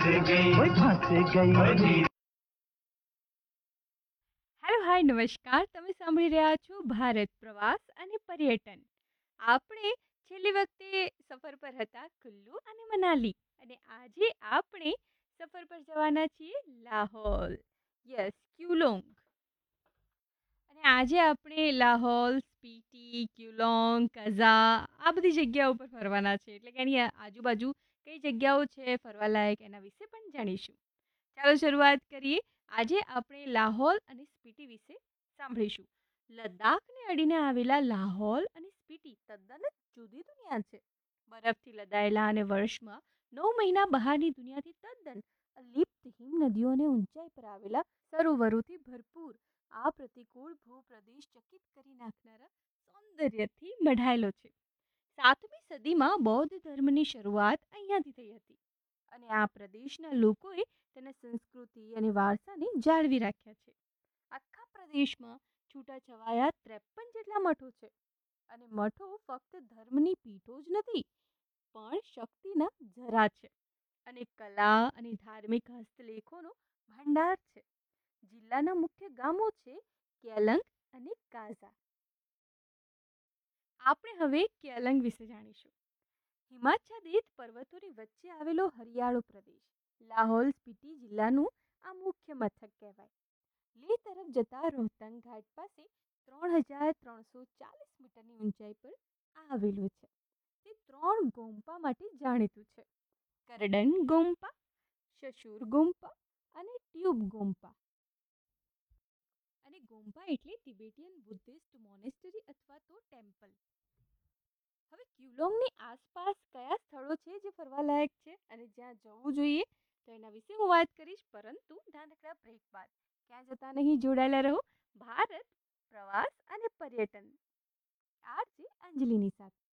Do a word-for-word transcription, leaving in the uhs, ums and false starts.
ओए फंस गई। હેલો હાય નમસ્કાર. તમે સાંભળી રહ્યા છો ભારત પ્રવાસ અને પર્યટન. આપણે છેલ્લી વખતે સફર પર હતા કુલ્લુ અને મનાલી, અને આજે આપણે સફર પર જવાના છીએ લાહોલ. યસ, ક્યુલોંગ. અને આજે આપણે લાહોલ, સ્પીટી, ક્યુલોંગ, કઝા આ બધી જગ્યાઓ પર ફરવાના છે. એટલે કે એની આ- આજુબાજુ કઈ જગ્યાઓ છે ફરવાલાયક એના વિશે પણ જાણીશું. ચાલો શરૂઆત કરીએ. આજે આપણે લાહોલ અને સ્પીટી વિશે સાંભળીશું. લદ્દાખને અડીને આવેલા લાહોલ અને સ્પીટી તદ્દન જ જુદી દુનિયા છે. બરફથી લદાયેલા અને વર્ષમાં નવ મહિના બહારની દુનિયાથી તદ્દન અલિપ્ત હિમ નદીઓ અને ઊંચાઈ પર આવેલા સરોવરોથી ભરપૂર આ પ્રતિકૂળ ભૂપ્રદેશ ચકિત કરી નાખનારા સૌંદર્યથી મઢાયેલો છે. સાતમી સદીમાં બૌદ્ધ ધર્મની શરૂઆત અહીંયાથી થઈ હતી, અને આ પ્રદેશના લોકોએ તેના સંસ્કૃતિ અને વારસાને જાળવી રાખ્યા છે. આખા પ્રદેશમાં છૂટાછવાયા ત્રેપન જેટલા મઠો છે, અને મઠો ફક્ત ધર્મની પીઠો જ નથી, પણ શક્તિના ઝરા છે, અને કલા અને ધાર્મિક હસ્તલેખોનો ભંડાર છે. જિલ્લાના મુખ્ય ગામો છે કેલંગ અને કાઝા. આપણે હવે કેલંગ વિશે જાણીશું. હિમાચ્છાદિત પર્વતોની વચ્ચે આવેલો હરિયાળો પ્રદેશ લાહોલ સ્પીટી જિલ્લાનું આ મુખ્ય મથક કહેવાય. લેહ તરફ જતા રોહતાંગ ઘાટ પાસે ત્રણ હજાર ત્રણસો ચાલીસ મીટરની ઊંચાઈ પર આવેલું છે. તે ત્રણ ગોમ્પા માટે જાણીતું છે: કરડન ગોમ્પા, શશુર ગોમ્પા અને ટ્યુબ ગોમ્પા. અને ગોમ્પા એટલે તિબેટિયન બુદ્ધિસ્ટ મોનેસ્ટરી અથવા તો ટેમ્પલ. હવે ક્યુલોંગની આસપાસ કયા સ્થળો છે જે ફરવાલાયક છે અને જ્યાં જવું જોઈએ, તો એના વિશે હું વાત કરીશ, પરંતુ નાનકડા બ્રેક બાદ. ક્યાં જતા નહીં, જોડાયેલા રહો ભારત પ્રવાસ અને પર્યટન આરજે અંજલિની સાથે.